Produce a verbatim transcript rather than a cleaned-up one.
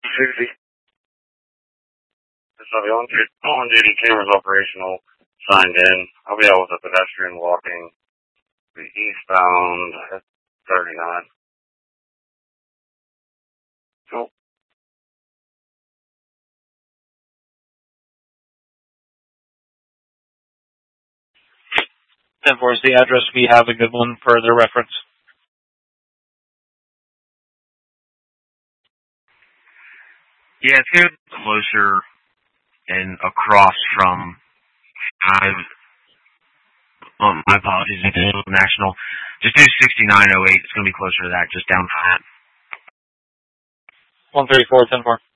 sixty. So the on, on duty camera's operational, signed in. I'll be out with a pedestrian walking the eastbound at thirty-nine. Cool. ten four is the address. We have a good one for the reference. Yeah, it's going to be closer and across from, uh, um, my apologies, National. Just do sixty-nine oh eight. It's going to be closer to that, just down from that. one thirty-four, ten four.